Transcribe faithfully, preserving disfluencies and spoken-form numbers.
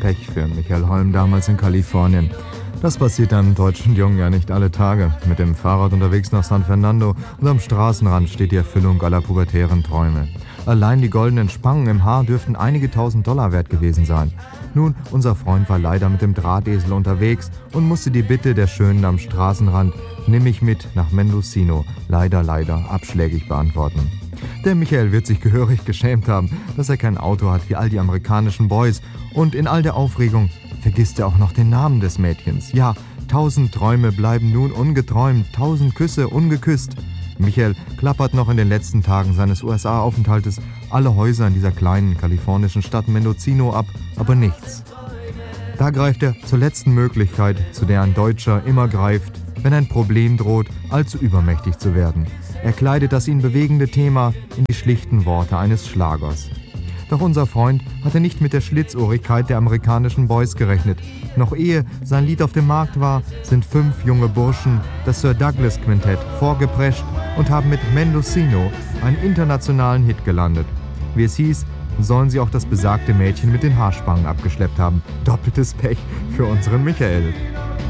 Pech für Michael Holm damals in Kalifornien. Das passiert einem deutschen Jungen ja nicht alle Tage. Mit dem Fahrrad unterwegs nach San Fernando und am Straßenrand steht die Erfüllung aller pubertären Träume. Allein die goldenen Spangen im Haar dürften einige tausend Dollar wert gewesen sein. Nun, unser Freund war leider mit dem Drahtesel unterwegs und musste die Bitte der Schönen am Straßenrand, nimm mich mit nach Mendocino, leider, leider abschlägig beantworten. Der Michael wird sich gehörig geschämt haben, dass er kein Auto hat wie all die amerikanischen Boys. Und in all der Aufregung vergisst er auch noch den Namen des Mädchens. Ja, tausend Träume bleiben nun ungeträumt, tausend Küsse ungeküsst. Michael klappert noch in den letzten Tagen seines U S A-Aufenthaltes alle Häuser in dieser kleinen kalifornischen Stadt Mendocino ab, aber nichts. Da greift er zur letzten Möglichkeit, zu der ein Deutscher immer greift, wenn ein Problem droht, allzu übermächtig zu werden. Er kleidet das ihn bewegende Thema in die schlichten Worte eines Schlagers. Doch unser Freund hatte nicht mit der Schlitzohrigkeit der amerikanischen Boys gerechnet. Noch ehe sein Lied auf dem Markt war, sind fünf junge Burschen, das Sir Douglas Quintett, vorgeprescht und haben mit Mendocino einen internationalen Hit gelandet. Wie es hieß, sollen sie auch das besagte Mädchen mit den Haarspangen abgeschleppt haben. Doppeltes Pech für unseren Michael.